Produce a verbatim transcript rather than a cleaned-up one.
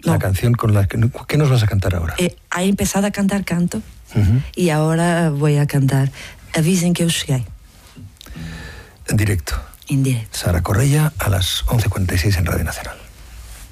La canción con la que... ¿Qué nos vas a cantar ahora? Eh, he empezado a cantar canto uh-huh. y ahora voy a cantar Avisen que eu cheguei. En directo. En directo. Sara Correia a las once cuarenta y seis en Radio Nacional.